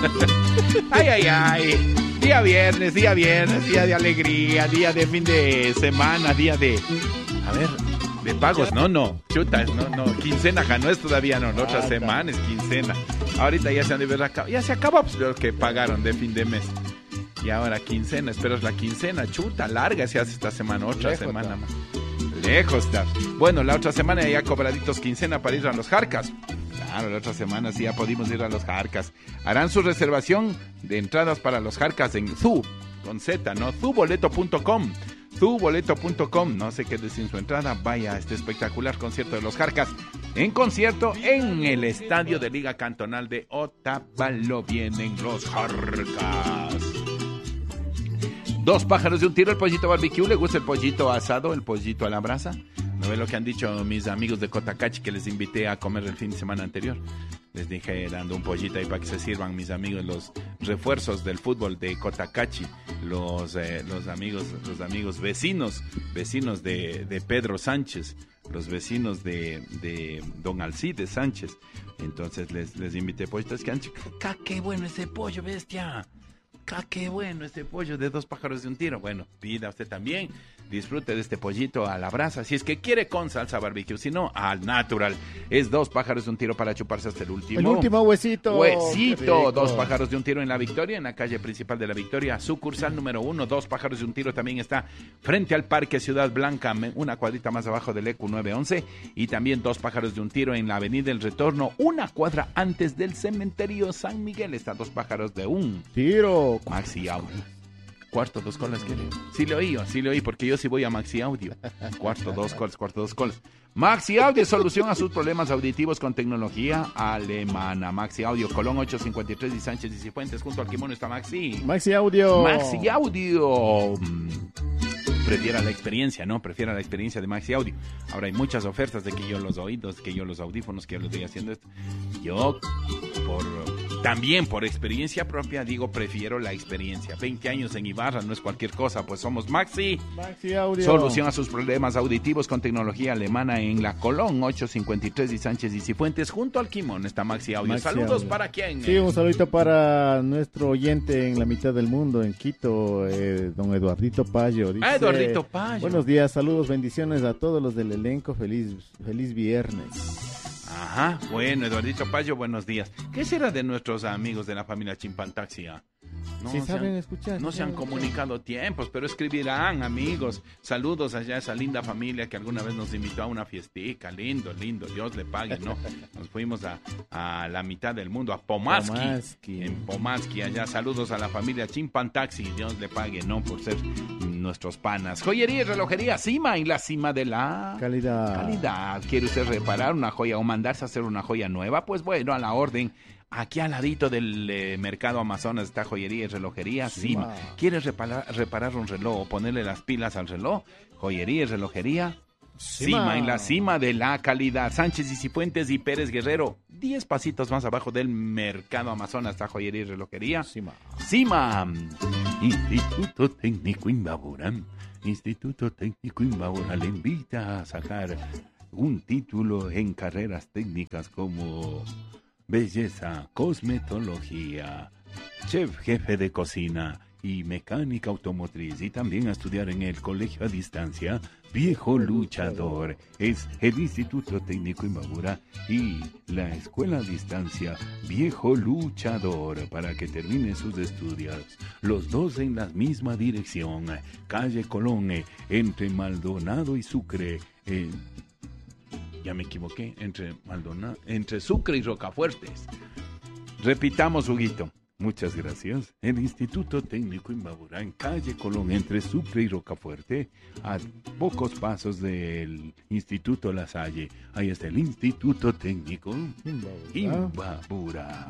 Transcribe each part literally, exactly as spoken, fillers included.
Ay, ay, ay. Día viernes, día viernes, día de alegría, día de fin de semana, día de... A ver, de pagos, no, no, chuta, no, no, quincena, ja, no es todavía, no, la otra semana es quincena. Ahorita ya se han de ver acá, ya se acabó pues, lo que pagaron de fin de mes. Y ahora quincena, esperas la quincena, chuta, larga se hace esta semana, otra Lejos, semana más. Lejos está. Bueno, la otra semana ya cobraditos quincena para ir a los Jarcas. Claro, la otra semana sí ya pudimos ir a los Jarcas. Harán su reservación de entradas para los Jarcas en Zu, con Z, ¿no? zuboleto punto com. zuboleto punto com. No sé qué decir su entrada. Vaya a este espectacular concierto de los Jarcas. En concierto en el Estadio de Liga Cantonal de Otavalo. Vienen los Jarcas. Dos pájaros de un tiro, el pollito barbecue. ¿Le gusta el pollito asado, el pollito a la brasa? ¿No ve lo que han dicho mis amigos de Cotacachi que les invité a comer el fin de semana anterior? Les dije dando un pollito ahí para que se sirvan mis amigos los refuerzos del fútbol de Cotacachi, los eh, los amigos los amigos vecinos, vecinos de, de Pedro Sánchez, los vecinos de, de Don Alcides Sánchez. Entonces les, les invité pollitos que han dicho, qué bueno ese pollo, bestia. ¡Qué bueno este pollo de dos pájaros de un tiro! Bueno, pida usted también, disfrute de este pollito a la brasa, si es que quiere con salsa barbecue, si no, al natural. Es dos pájaros de un tiro para chuparse hasta el último. El último huesito. Huesito, dos pájaros de un tiro en La Victoria, en la calle principal de La Victoria, sucursal número uno, dos pájaros de un tiro también está frente al Parque Ciudad Blanca, una cuadrita más abajo del E Q nueve once, y también dos pájaros de un tiro en la Avenida El Retorno, una cuadra antes del cementerio San Miguel, está dos pájaros de un tiro. Maxi Audio. Cuarto, dos colas, ¿quiere? Sí le oí, sí le oí, porque yo sí voy a Maxi Audio. Cuarto, dos colas, cuarto, dos colas. Maxi Audio, solución a sus problemas auditivos con tecnología alemana. Maxi Audio, Colón ocho cincuenta y tres y Sánchez y Cifuentes, junto al kimono está Maxi. Maxi Audio. Maxi Audio. Prefiera la experiencia, ¿no? Prefiera la experiencia de Maxi Audio. Ahora hay muchas ofertas de que yo los oídos, que yo los audífonos, que yo los estoy haciendo esto. Yo, por... También por experiencia propia, digo, prefiero la experiencia. veinte años en Ibarra no es cualquier cosa, pues somos Maxi. Maxi Audio. Solución a sus problemas auditivos con tecnología alemana en la Colón ocho cincuenta y tres y Sánchez y Cifuentes, junto al Kimón está Maxi Audio. Maxi Saludos Audio. ¿Para quién? Sí, un saludito para nuestro oyente en la mitad del mundo, en Quito, eh, don Eduardito Payo. Dice, ah, Eduardito Payo. Buenos días, saludos, bendiciones a todos los del elenco, feliz, feliz viernes. Ajá, bueno, Eduardito Payo, buenos días. ¿Qué será de nuestros amigos de la familia Chimpantaxia? No sí saben han, escuchar. No se han comunicado tiempos, pero escribirán, amigos. Saludos allá a esa linda familia que alguna vez nos invitó a una fiestica. Lindo, lindo, Dios le pague, ¿no? Nos fuimos a, a la mitad del mundo, a Pomaski. Pomaski. En Pomaski, allá. Saludos a la familia Chimpantaxi. Dios le pague, ¿no? Por ser nuestros panas. Joyería y relojería Cima, y la cima de la calidad. Calidad. ¿Quiere usted reparar una joya o mandarse a hacer una joya nueva? Pues bueno, a la orden. Aquí al ladito del eh, mercado Amazonas está joyería y relojería Cima. Cima. ¿Quieres reparar, reparar un reloj o ponerle las pilas al reloj? Joyería y relojería Cima. Cima, en la cima de la calidad. Sánchez y Cifuentes y Pérez Guerrero. Diez pasitos más abajo del mercado Amazonas está joyería y relojería Cima. Cima. Instituto Técnico Imbabura. Instituto Técnico Imbabura le invita a sacar un título en carreras técnicas como belleza, cosmetología, chef jefe de cocina y mecánica automotriz, y también a estudiar en el colegio a distancia Viejo Luchador. Es el Instituto Técnico Imbabura y la escuela a distancia Viejo Luchador para que termine sus estudios. Los dos en la misma dirección, calle Colón, entre Maldonado y Sucre. Eh, Ya me equivoqué, entre Maldonado, entre Sucre y Rocafuertes. Repitamos, Huguito. Muchas gracias. El Instituto Técnico Imbabura, en calle Colón, entre Sucre y Rocafuerte, a pocos pasos del Instituto La Salle. Ahí está el Instituto Técnico Imbabura. Imbabura.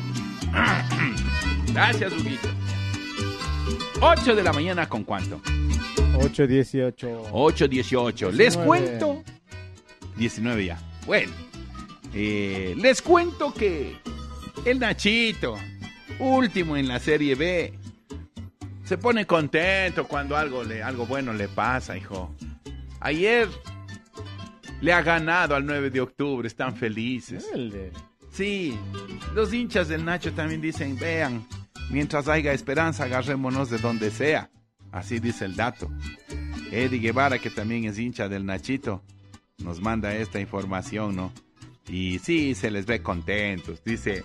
Gracias, Huguito. ocho de la mañana, ¿con cuánto? ocho dieciocho. ocho dieciocho. Les cuento... diecinueve ya. Bueno, eh, les cuento que el Nachito, último en la Serie B, se pone contento cuando algo, le, algo bueno le pasa, hijo. Ayer le ha ganado al nueve de octubre, están felices. Sí, los hinchas del Nacho también dicen, vean, mientras haya esperanza, agarrémonos de donde sea. Así dice el dato. Eddie Guevara, que también es hincha del Nachito, nos manda esta información, ¿no? Y sí, se les ve contentos. Dice,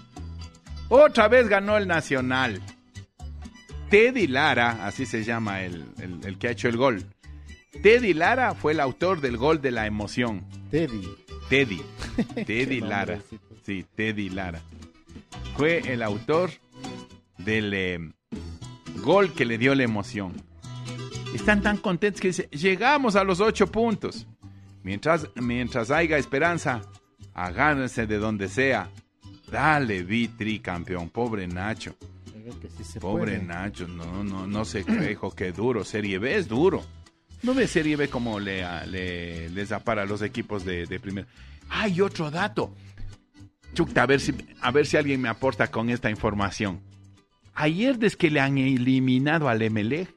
otra vez ganó el Nacional. Teddy Lara, así se llama el, el, el que ha hecho el gol. Teddy Lara fue el autor del gol de la emoción. Teddy. Teddy. Teddy Lara. Sí, Teddy Lara. Fue el autor del eh, gol que le dio la emoción. Están tan contentos que dicen, llegamos a los ocho puntos. Mientras, mientras haya esperanza, agárrense de donde sea. Dale, Vitri, campeón. Pobre Nacho. Que sí se Pobre puede. Nacho, no, no, no se crejo, qué duro. Serie B es duro. ¿No ves Serie B como le, le, les apara a los equipos de, de primera? Hay otro dato. Chucta, a ver si, a ver si alguien me aporta con esta información. Ayer desde que le han eliminado al Emelec,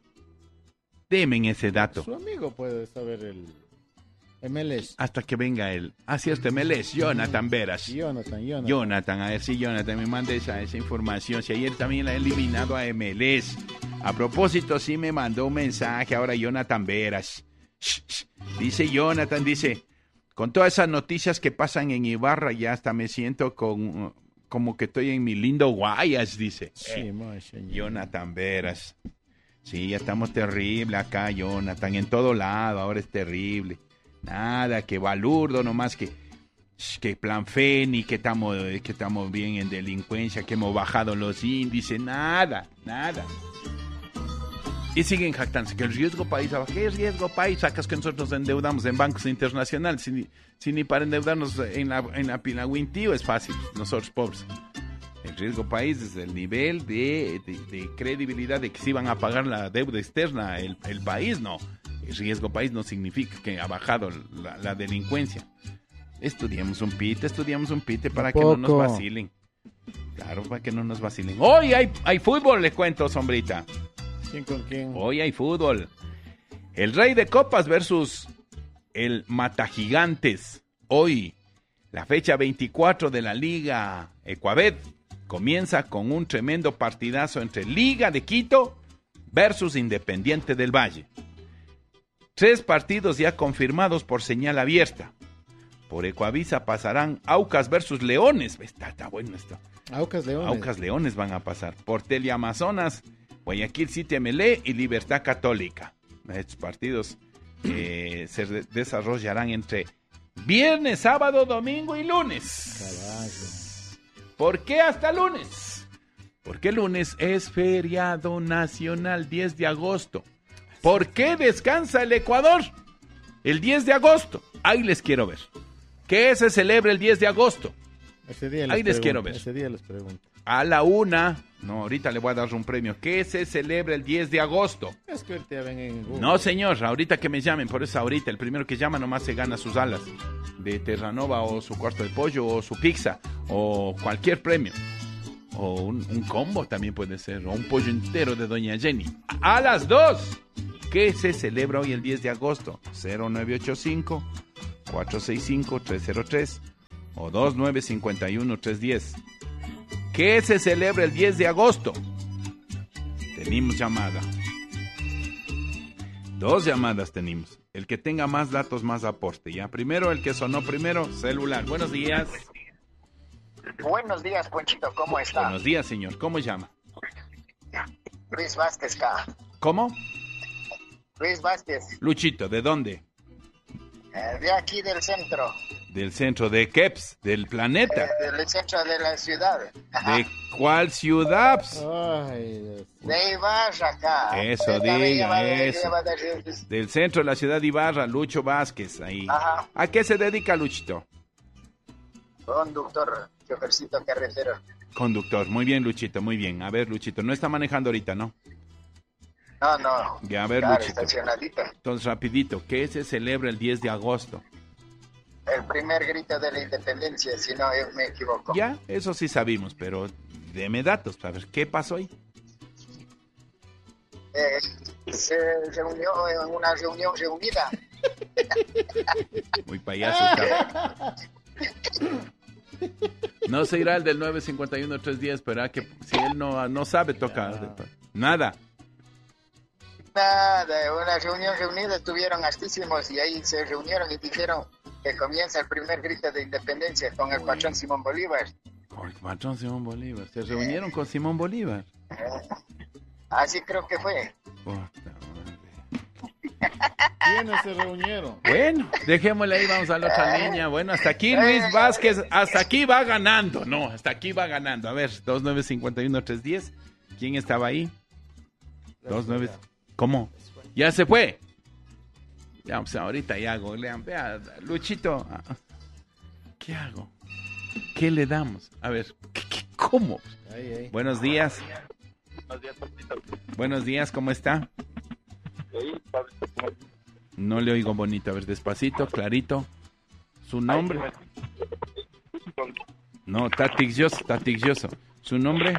demen ese dato. Su amigo puede saber el M L S. Hasta que venga él. Ah, cierto, Emelec, Jonathan Veras. Jonathan, Jonathan. Jonathan, a ver si Jonathan me manda esa, esa información. Si ayer también la ha eliminado a M L S. A propósito, sí me mandó un mensaje ahora Jonathan Veras. Shh, shh. Dice Jonathan, dice, con todas esas noticias que pasan en Ibarra, ya hasta me siento con, como que estoy en mi lindo Guayas, dice. Sí, Eh, macho, Jonathan Veras. Sí, ya estamos terrible acá, Jonathan. En todo lado, ahora es terrible. Nada, que balurdo nomás, que, que plan Feni, que estamos que estamos bien en delincuencia, que hemos bajado los índices, nada, nada. Y siguen jactándose que el riesgo país, ¿qué es riesgo país? Sacas que nosotros nos endeudamos en bancos internacionales, si, si ni para endeudarnos en la, en la Pinagüintío es fácil, nosotros pobres. El riesgo país es el nivel de, de, de credibilidad de que si van a pagar la deuda externa el, el país, no. El riesgo país no significa que ha bajado la, la delincuencia. Estudiamos un pite, estudiamos un pite para que no nos vacilen. Claro, para que no nos vacilen. Hoy hay, hay fútbol, les cuento, sombrita. ¿Quién con quién? Hoy hay fútbol. El Rey de Copas versus el Matagigantes. Hoy, la fecha veinticuatro de la Liga Ecuabet comienza con un tremendo partidazo entre Liga de Quito versus Independiente del Valle. Tres partidos ya confirmados por señal abierta. Por Ecuavisa pasarán Aucas versus Leones. Está, está bueno esto. Aucas Leones. Aucas Leones van a pasar. Por Teleamazonas, Guayaquil City M L E y Libertad Católica. Estos partidos eh, se de- desarrollarán entre viernes, sábado, domingo y lunes. Carajo. ¿Por qué hasta lunes? Porque lunes es feriado nacional, diez de agosto. ¿Por qué descansa el Ecuador? El diez de agosto. Ahí les quiero ver. ¿Qué se celebra el diez de agosto? Ese día Ahí les pregunto, quiero ver. Ese día les pregunto. A la una. No, ahorita le voy a dar un premio. ¿Qué se celebra el diez de agosto? Es que ahorita ven en Google. No, señor, ahorita que me llamen, por eso ahorita, el primero que llama nomás se gana sus alas de Terranova o su cuarto de pollo o su pizza o cualquier premio. O un, un combo también puede ser, o un pollo entero de Doña Jenny. A las dos. ¿Qué se celebra hoy el diez de agosto? cero nueve ocho cinco, cuatro seis cinco, tres cero tres o dos nueve cinco uno, tres uno cero. ¿Qué se celebra el diez de agosto? Tenemos llamada. Dos llamadas tenemos. El que tenga más datos, más aporte. Ya, primero, el que sonó primero, celular. Buenos días. Buenos días, Ponchito, ¿cómo está? Buenos días, señor. ¿Cómo llama? Luis Vázquez, acá. ¿Cómo? Luis Vázquez, Luchito, ¿de dónde? eh, de aquí del centro, Del centro de Keps, del planeta. eh, del centro de la ciudad. Ajá. ¿De cuál ciudad? Ay, Dios. De Ibarra, acá. Eso, Eh, también diga, llama- eso. llama de- Del centro de la ciudad de Ibarra, Lucho Vázquez, ahí. Ajá. ¿A qué se dedica Luchito? Conductor, chofercito carretero. Conductor. Muy bien, Luchito, muy bien. A ver, Luchito, no está manejando ahorita, ¿no? No, no. Ya, a ver, Claro, Luchito. estacionadito. Entonces, rapidito, ¿qué se celebra el diez de agosto? El primer grito de la independencia, si no yo me equivoco. Ya, eso sí sabemos, pero deme datos, a ver, ¿qué pasó ahí? Eh, se reunió en una reunión reunida. Muy payaso está. No se irá el del nueve cincuenta y uno trescientos diez, pero que si él no, no sabe tocar. Nada. Nada, una reunión reunida, estuvieron hastísimos y ahí se reunieron y dijeron que comienza el primer grito de independencia con el patrón Simón Bolívar. Con el patrón Simón Bolívar. Se reunieron con Simón Bolívar. Así creo que fue. Puta madre. ¿Quiénes se reunieron? Bueno, dejémosle ahí, vamos a la otra línea. Bueno, hasta aquí Luis Vázquez, hasta aquí va ganando. No, hasta aquí va ganando. A ver, dos nueve cinco uno tres uno cero. ¿Quién estaba ahí? dos nueve. ¿Cómo? ¿Ya se fue? Ya, pues ahorita ya googlean. Vea, Luchito, ¿qué hago? ¿Qué le damos? A ver, ¿qué, qué, ¿cómo? Ahí, ahí. Buenos días. Buenos días, ¿cómo está? No le oigo bonito. A ver, despacito, clarito. ¿Su nombre? No, está tigioso, está tigioso. ¿Su nombre?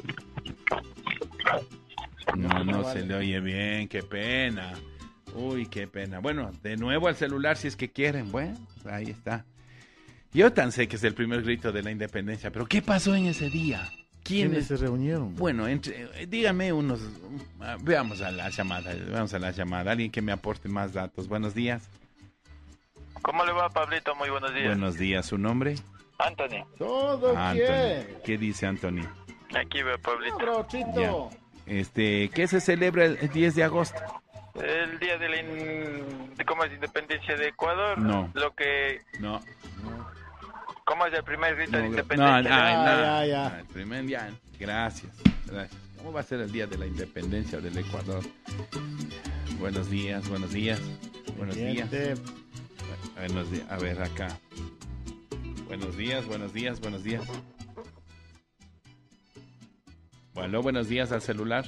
No, no se le oye bien, qué pena. Uy, qué pena. Bueno, de nuevo al celular si es que quieren. Bueno, ahí está. Yo tan sé que es el primer grito de la independencia, pero ¿qué pasó en ese día? ¿Quiénes se reunieron? Bueno, entre, dígame unos, veamos a la llamada, vamos a la llamada, alguien que me aporte más datos. Buenos días. ¿Cómo le va, Pablito? Muy buenos días. Buenos días, ¿su nombre? Anthony. Todo bien. ¿Qué dice Anthony? Aquí ve, Pablito. Brochito. Este, ¿qué se celebra el diez de agosto? El día de la in... de ¿cómo es? Independencia de Ecuador. No. Lo que... No. ¿Cómo es el primer grito No, de no, independencia? no, Ah, no, ya, ya. no, el primer día. Gracias, gracias. ¿Cómo va a ser el día de la independencia del Ecuador? Buenos días, buenos días, buenos días. Gente. Buenos días. A ver, acá. Buenos días, buenos días, buenos días. Bueno, buenos días al celular.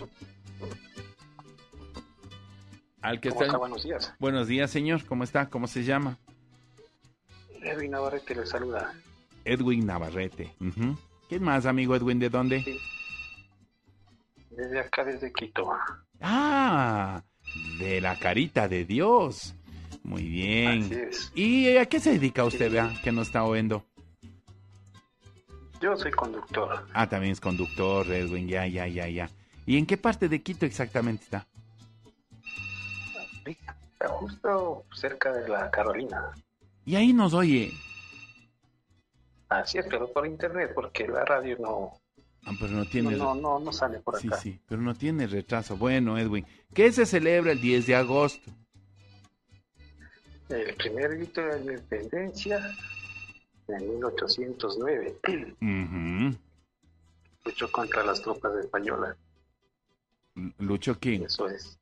Al que ¿Cómo está... está? Buenos días. Buenos días, señor. ¿Cómo está? ¿Cómo se llama? Edwin Navarrete le saluda. Edwin Navarrete. Uh-huh. ¿Qué más, amigo Edwin? ¿De dónde? Sí. Desde acá, desde Quito. Ah, de la carita de Dios. Muy bien. Así es. ¿Y a qué se dedica usted, vea, que nos está oyendo? Yo soy conductor. Ah, también es conductor, Edwin. Ya, ya, ya, ya. ¿Y en qué parte de Quito exactamente está? Está justo cerca de la Carolina. Y ahí nos oye. Así es, pero por internet, porque la radio no, Ah, pero no no, tiene... no, no, no sale por Sí, acá. sí, pero no tiene retraso. Bueno, Edwin, ¿qué se celebra el diez de agosto? El primer grito de la independencia en mil ochocientos nueve. Uh-huh. Luchó contra las tropas españolas. Lucho King. Eso es.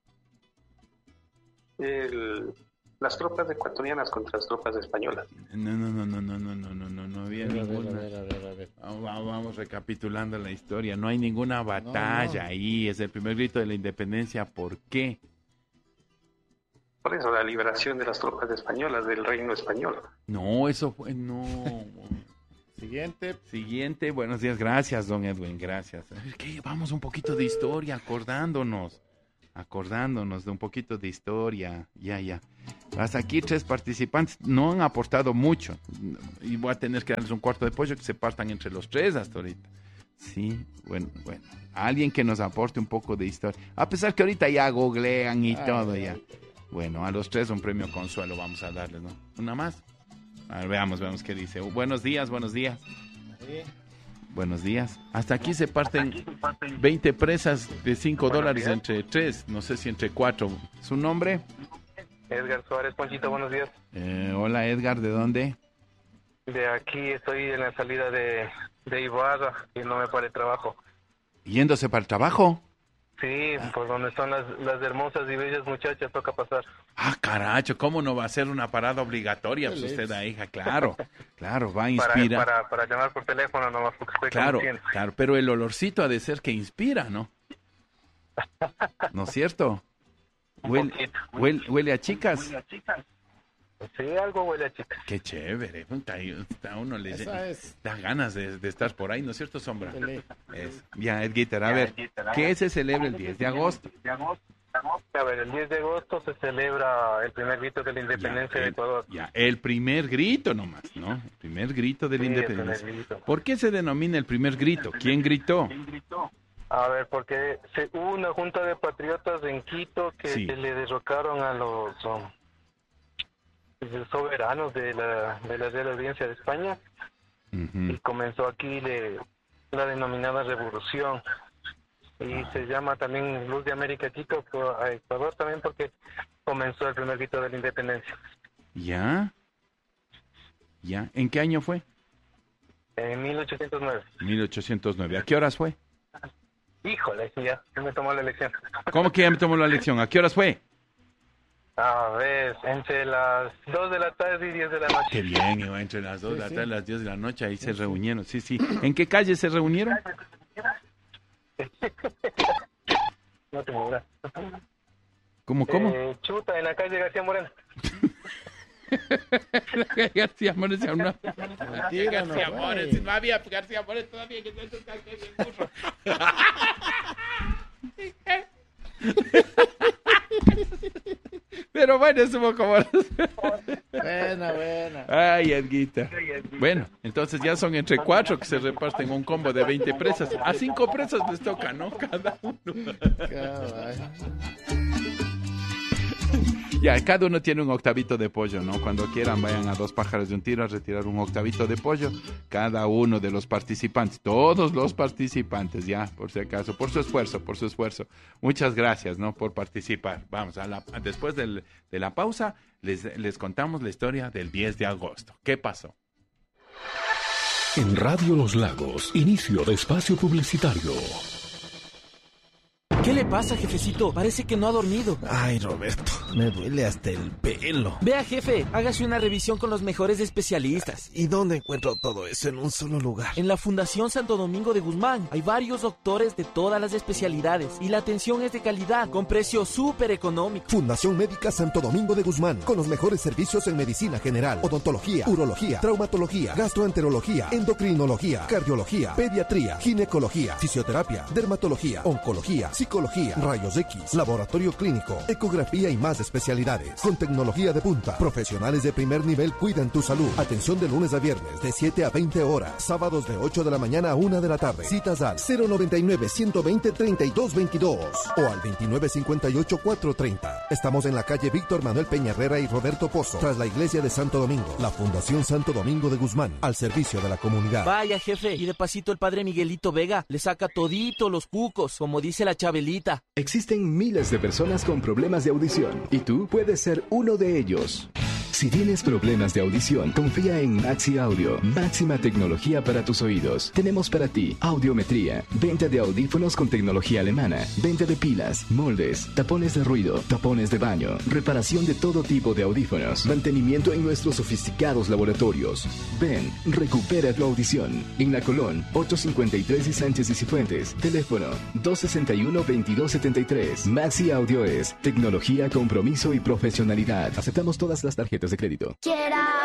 El, las tropas ecuatorianas contra las tropas españolas. No, no, no, no, no, no, no, no, no, no había A ver, a ninguna. ver, a ver, a ver. Vamos, vamos recapitulando la historia. No hay ninguna batalla no. ahí. Es el primer grito de la independencia. ¿Por qué? Por eso la liberación de las tropas españolas del reino español. No, eso fue... No. Siguiente. Siguiente. Buenos días. Gracias, don Edwin. Gracias. A ver, ¿qué? Vamos un poquito de historia, acordándonos. Acordándonos de un poquito de historia. Ya, ya. Hasta aquí tres participantes no han aportado mucho. Y voy a tener que darles un cuarto de pollo que se partan entre los tres hasta ahorita. Sí, bueno, bueno. Alguien que nos aporte un poco de historia. A pesar que ahorita ya googlean y Ay, todo ay, ya. ay. Bueno, a los tres un premio consuelo vamos a darles, ¿no? ¿Una más? A ver, veamos, veamos qué dice. Buenos días, buenos días. Sí. Buenos días. Hasta aquí se parten veinte presas de cinco dólares entre tres, no sé si entre cuatro. ¿Su nombre? Edgar Suárez, Ponchito, buenos días. Eh, hola Edgar, ¿de dónde? De aquí estoy en la salida de, de Ibarra y no me pare trabajo. ¿Yéndose para el trabajo? Sí, por donde están las, las hermosas y bellas muchachas toca pasar. Ah, caracho, ¿cómo no va a ser una parada obligatoria? Pues usted ahí, hija, claro, claro, va a inspirar. Para, para, para llamar por teléfono nomás porque estoy Claro, conduciendo. claro, pero el olorcito ha de ser que inspira, ¿no? ¿No es cierto? Huele, poquito. huele, huele a chicas. Sí, algo huele a chica. Qué chévere. Puta, ahí está uno le Esa es. da ganas de, de estar por ahí, ¿no es cierto, Sombra? Dele. Es. Ya, Edguiter, a ver, ¿qué se celebra el diez de agosto? A ver, el diez de agosto se celebra el primer grito de la independencia Ya, de el, Ecuador. ya, el primer grito nomás, ¿no? El primer grito de la Sí, el independencia. primer grito. ¿Por qué se denomina el primer grito? ¿Quién gritó? A ver, porque se, hubo una junta de patriotas en Quito que Sí. le derrocaron a los um, soberanos de la, de la Real Audiencia de España Ujú. y comenzó aquí le, la denominada revolución. Y Ah. se llama también Luz de América Quito por- a Ecuador también porque comenzó el primer grito de la independencia. ¿Ya? ¿Ya? ¿En qué año fue? En mil ochocientos nueve. mil ochocientos nueve. ¿A qué horas fue? Híjole, sí, ya, ya me tomó la elección. ¿Cómo que ya me tomó la lección? ¿A qué horas fue? A ver, entre las dos de la tarde y diez de la noche. Qué bien, iba entre las dos de la sí. tarde y las diez de la noche, ahí se reunieron. Sí, sí. ¿En qué calle se reunieron? No te muevas. ¿Cómo, cómo? Eh, chuta, en la calle García Moreno. García Mores ya no. Mentira, no García fue. Mores, no había García Mores todavía que se hace el burro. Pero bueno, estuvo como... Buena, buena. Ay, Edguita. Bueno, entonces ya son entre cuatro que se reparten un combo de veinte presas. A cinco presas les toca, ¿no? Cada uno. Caballo. Ya, cada uno tiene un octavito de pollo, ¿no? Cuando quieran vayan a Dos Pájaros de un Tiro a retirar un octavito de pollo. Cada uno de los participantes, todos los participantes, ya, por si acaso, por su esfuerzo, por su esfuerzo. Muchas gracias, ¿no? Por participar. Vamos, a la, después del, de la pausa, les, les contamos la historia del diez de agosto. ¿Qué pasó? En Radio Los Lagos, inicio de espacio publicitario. ¿Qué le pasa, jefecito? Parece que no ha dormido. Ay, Roberto, me duele hasta el pelo. Vea, jefe, hágase una revisión con los mejores especialistas. ¿Y dónde encuentro todo eso en un solo lugar? En la Fundación Santo Domingo de Guzmán hay varios doctores de todas las especialidades y la atención es de calidad, con precio súper económico. Fundación Médica Santo Domingo de Guzmán, con los mejores servicios en medicina general, odontología, urología, traumatología, gastroenterología, endocrinología, cardiología, pediatría, ginecología, fisioterapia, dermatología, oncología, psicología, rayos X, laboratorio clínico, ecografía y más especialidades. Con tecnología de punta, profesionales de primer nivel cuidan tu salud. Atención de lunes a viernes de siete a veinte horas, sábados de ocho de la mañana a una de la tarde. Citas al cero noventa y nueve, ciento veinte, treinta y dos veintidós o al veintinueve cincuenta y ocho, cuatrocientos treinta. Estamos en la calle Víctor Manuel Peña Herrera y Roberto Pozo, tras la iglesia de Santo Domingo. La Fundación Santo Domingo de Guzmán, al servicio de la comunidad. Vaya, jefe, y de pasito el padre Miguelito Vega le saca todito los cucos, como dice la Chabelita. Existen miles de personas con problemas de audición y tú puedes ser uno de ellos. Si tienes problemas de audición, confía en Maxi Audio, máxima tecnología para tus oídos. Tenemos para ti audiometría, venta de audífonos con tecnología alemana, venta de pilas, moldes, tapones de ruido, tapones de baño, reparación de todo tipo de audífonos, mantenimiento en nuestros sofisticados laboratorios. Ven, recupera tu audición. En La Colón, ochocientos cincuenta y tres y Sánchez y Cifuentes. Teléfono dos sesenta y uno, veintidós setenta y tres. Maxi Audio es tecnología, compromiso y profesionalidad. Aceptamos todas las tarjetas de crédito. Quiera